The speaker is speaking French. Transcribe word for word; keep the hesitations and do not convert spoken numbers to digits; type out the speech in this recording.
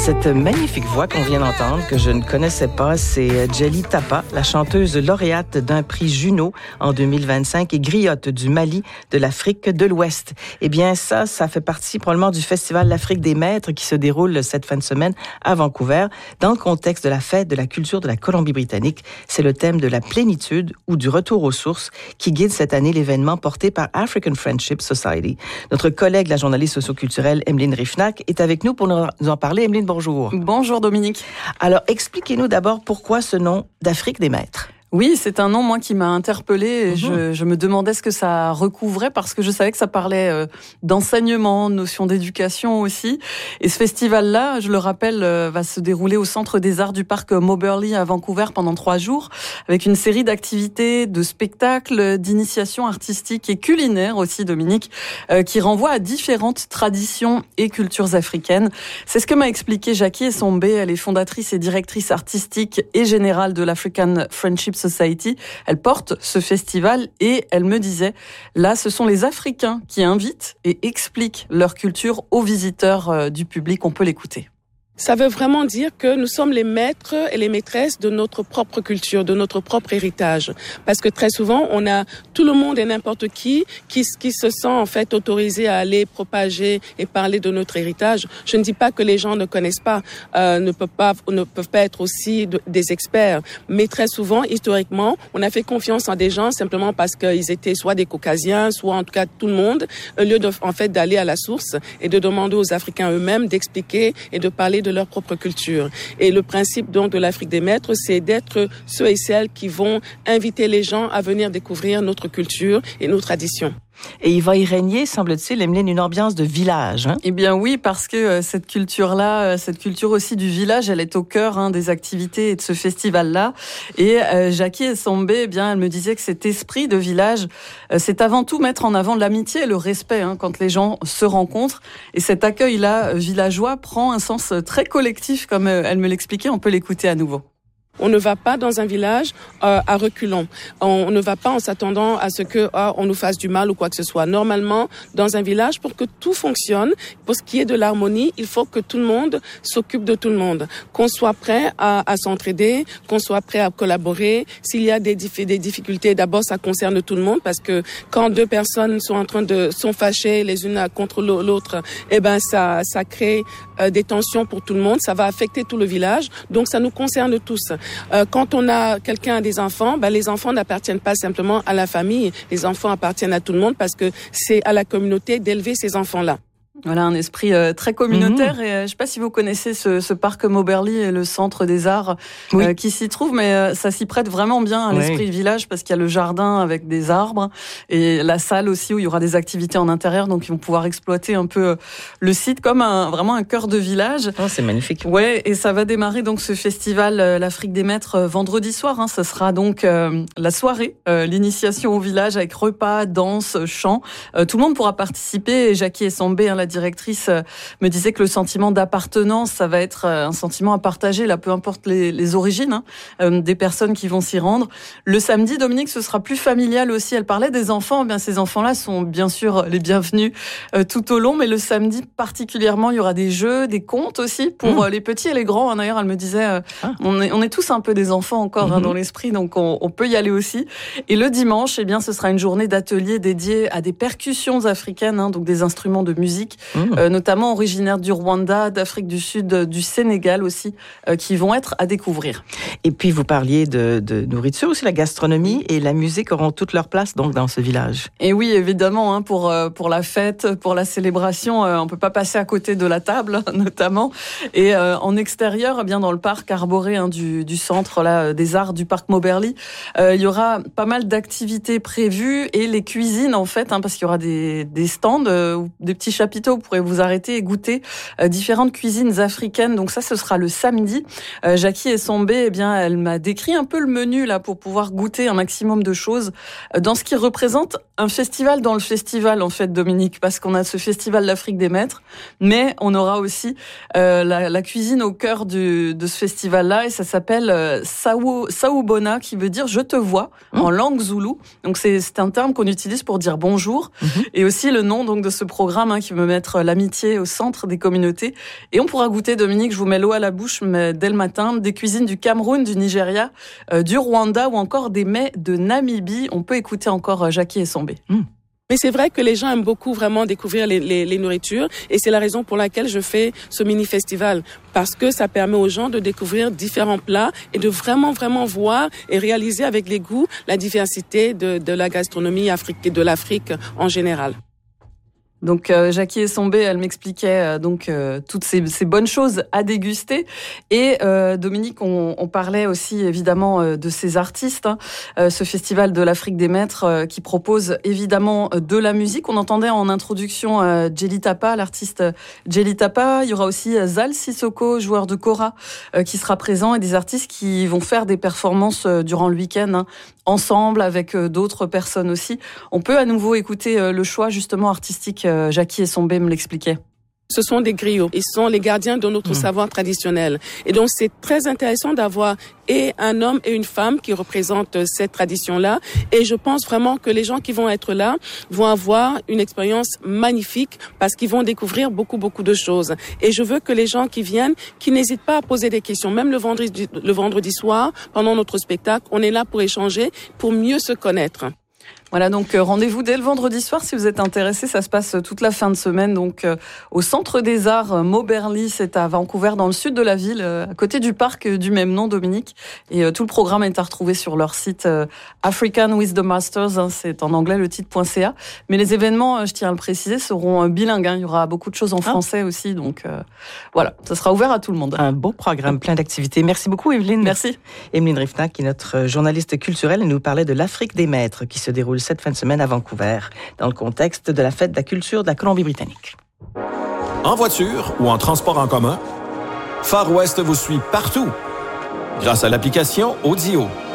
Cette magnifique voix qu'on vient d'entendre, que je ne connaissais pas, c'est Djely Tapa, la chanteuse lauréate d'un prix Juno en deux mille vingt-cinq et griotte du Mali, de l'Afrique de l'Ouest. Eh bien, ça, ça fait partie probablement du Festival L'Afrique des Maîtres qui se déroule cette fin de semaine à Vancouver. Dans le contexte de la fête de la culture de la Colombie-Britannique, c'est le thème de la plénitude ou du retour aux sources qui guide cette année l'événement porté par African Friendship Society. Notre collègue, la journaliste socioculturelle Emeline Riefnack, est avec nous pour nous en parler. Emeline, bonjour. Bonjour Dominique. Alors, expliquez-nous d'abord pourquoi ce nom d'Afrique des Maîtres. Oui, c'est un nom, moi, qui m'a interpellée. Et mmh. je, je me demandais ce que ça recouvrait parce que je savais que ça parlait euh, d'enseignement, notion d'éducation aussi. Et ce festival-là, je le rappelle, euh, va se dérouler au Centre des Arts du Parc Moberly à Vancouver pendant trois jours avec une série d'activités, de spectacles, d'initiations artistiques et culinaires aussi, Dominique, euh, qui renvoient à différentes traditions et cultures africaines. C'est ce que m'a expliqué Jackie Essombe. Elle est fondatrice et directrice artistique et générale de l'African Friendship Society. Elle porte ce festival et elle me disait, là, ce sont les Africains qui invitent et expliquent leur culture aux visiteurs du public. On peut l'écouter. Ça veut vraiment dire que nous sommes les maîtres et les maîtresses de notre propre culture, de notre propre héritage. Parce que très souvent, on a tout le monde et n'importe qui, qui, qui se sent en fait autorisé à aller propager et parler de notre héritage. Je ne dis pas que les gens ne connaissent pas, euh, ne peuvent pas, ne peuvent pas être aussi de, des experts. Mais très souvent, historiquement, on a fait confiance en des gens simplement parce qu'ils étaient soit des Caucasiens, soit en tout cas tout le monde, au lieu de, en fait, d'aller à la source et de demander aux Africains eux-mêmes d'expliquer et de parler de leur propre culture. Et le principe donc de l'Afrique des Maîtres, c'est d'être ceux et celles qui vont inviter les gens à venir découvrir notre culture et nos traditions. Et il va y régner, semble-t-il, Emeline, une ambiance de village. Hein? Eh bien oui, parce que euh, cette culture-là, euh, cette culture aussi du village, elle est au cœur hein, des activités et de ce festival-là. Et euh, Jackie Essombe, eh bien, elle me disait que cet esprit de village, euh, c'est avant tout mettre en avant l'amitié et le respect hein, quand les gens se rencontrent. Et cet accueil-là, villageois, prend un sens très collectif, comme euh, elle me l'expliquait. On peut l'écouter à nouveau. On ne va pas dans un village euh, à reculons. On ne va pas en s'attendant à ce que oh, on nous fasse du mal ou quoi que ce soit. Normalement, dans un village, pour que tout fonctionne, pour ce qui est de l'harmonie, il faut que tout le monde s'occupe de tout le monde. Qu'on soit prêt à, à s'entraider, qu'on soit prêt à collaborer. S'il y a des, dif- des difficultés, d'abord ça concerne tout le monde parce que quand deux personnes sont en train de sont fâchées les unes contre l'autre, eh ben ça ça crée euh, des tensions pour tout le monde. Ça va affecter tout le village. Donc ça nous concerne tous. Euh, quand on a quelqu'un a des enfants, ben les enfants n'appartiennent pas simplement à la famille. Les enfants appartiennent à tout le monde parce que c'est à la communauté d'élever ces enfants-là. Voilà, un esprit euh, très communautaire. Mmh. Et euh, je ne sais pas si vous connaissez ce, ce parc Moberly et le centre des arts oui. euh, qui s'y trouve, mais euh, ça s'y prête vraiment bien à l'esprit oui. village parce qu'il y a le jardin avec des arbres et la salle aussi où il y aura des activités en intérieur, donc ils vont pouvoir exploiter un peu le site comme un, vraiment un cœur de village. Oh, c'est magnifique. Ouais, et ça va démarrer donc ce festival euh, l'Afrique des Maîtres euh, vendredi soir. Hein, ce sera donc euh, la soirée, euh, l'initiation au village avec repas, danse, chant. Euh, tout le monde pourra participer. Et Jackie Essombe, hein, la directrice me disait que le sentiment d'appartenance, ça va être un sentiment à partager, là, peu importe les, les origines hein, euh, des personnes qui vont s'y rendre. Le samedi, Dominique, ce sera plus familial aussi. Elle parlait des enfants. Eh bien, ces enfants-là sont bien sûr les bienvenus euh, tout au long, mais le samedi particulièrement, il y aura des jeux, des contes aussi pour mmh. euh, les petits et les grands. Hein. D'ailleurs, elle me disait, euh, ah. on, est, on est tous un peu des enfants encore mmh. hein, dans l'esprit, donc on, on peut y aller aussi. Et le dimanche, eh bien, ce sera une journée d'atelier dédiée à des percussions africaines, hein, donc des instruments de musique. Mmh. Euh, notamment originaires du Rwanda, d'Afrique du Sud, du Sénégal aussi, euh, qui vont être à découvrir. Et puis vous parliez de, de nourriture aussi, la gastronomie et la musique auront toute leur place donc dans ce village. Et oui, évidemment, hein, pour euh, pour la fête, pour la célébration, euh, on peut pas passer à côté de la table, notamment. Et euh, en extérieur, eh bien dans le parc arboré hein, du du centre là des arts du parc Moberly, euh, il y aura pas mal d'activités prévues et les cuisines en fait, hein, parce qu'il y aura des des stands, euh, des petits chapiteaux. Vous pourrez vous arrêter et goûter euh, différentes cuisines africaines. Donc ça, ce sera le samedi. Euh, Jackie Essombe, eh bien, elle m'a décrit un peu le menu là pour pouvoir goûter un maximum de choses euh, dans ce qui représente un festival dans le festival en fait, Dominique, parce qu'on a ce festival l'Afrique des Maîtres, mais on aura aussi euh, la, la cuisine au cœur du, de ce festival-là et ça s'appelle euh, Sawu, Sawubona, qui veut dire je te vois mmh. en langue zoulou. Donc c'est, c'est un terme qu'on utilise pour dire bonjour mmh. et aussi le nom donc de ce programme hein, qui me met mettre l'amitié au centre des communautés. Et on pourra goûter, Dominique, je vous mets l'eau à la bouche mais dès le matin, des cuisines du Cameroun, du Nigeria, euh, du Rwanda ou encore des mets de Namibie. On peut écouter encore euh, Jackie Essombe. Mmh. Mais c'est vrai que les gens aiment beaucoup vraiment découvrir les, les, les nourritures et c'est la raison pour laquelle je fais ce mini-festival. Parce que ça permet aux gens de découvrir différents plats et de vraiment, vraiment voir et réaliser avec les goûts la diversité de, de la gastronomie afrique et de l'Afrique en général. Donc euh, Jackie Essombe, elle m'expliquait euh, donc euh, toutes ces, ces bonnes choses à déguster. Et euh, Dominique, on, on parlait aussi évidemment euh, de ces artistes. Hein. Euh, ce festival de l'Afrique des Maîtres euh, qui propose évidemment de la musique. On entendait en introduction euh, Djely Tapa, l'artiste Djely Tapa. Il y aura aussi Zal Sissoko, joueur de kora, euh, qui sera présent et des artistes qui vont faire des performances euh, durant le week-end hein, ensemble avec euh, d'autres personnes aussi. On peut à nouveau écouter euh, le choix justement artistique. Euh, Jackie Essombe me l'expliquait. Ce sont des griots. Ils sont les gardiens de notre mmh. savoir traditionnel. Et donc, c'est très intéressant d'avoir et un homme et une femme qui représentent cette tradition-là. Et je pense vraiment que les gens qui vont être là vont avoir une expérience magnifique parce qu'ils vont découvrir beaucoup, beaucoup de choses. Et je veux que les gens qui viennent, qui n'hésitent pas à poser des questions, même le vendredi, le vendredi soir, pendant notre spectacle, on est là pour échanger, pour mieux se connaître. Voilà, donc euh, rendez-vous dès le vendredi soir si vous êtes intéressés. Ça se passe euh, toute la fin de semaine, donc euh, au Centre des Arts euh, Moberly, c'est à Vancouver, dans le sud de la ville, euh, à côté du parc euh, du même nom, Dominique. Et euh, tout le programme est à retrouver sur leur site euh, African with the Masters, hein, c'est en anglais le titre .ca. Mais les événements, euh, je tiens à le préciser, seront euh, bilingues. Hein, il y aura beaucoup de choses en français ah. aussi, donc euh, voilà, ça sera ouvert à tout le monde. Un beau programme, plein d'activités. Merci beaucoup, Evelyne. Merci. Evelyne Riefnack, qui est notre journaliste culturelle, elle nous parlait de l'Afrique des Maîtres qui se déroule cette fin de semaine à Vancouver, dans le contexte de la fête de la culture de la Colombie-Britannique. En voiture ou en transport en commun, Far West vous suit partout grâce à l'application Audio.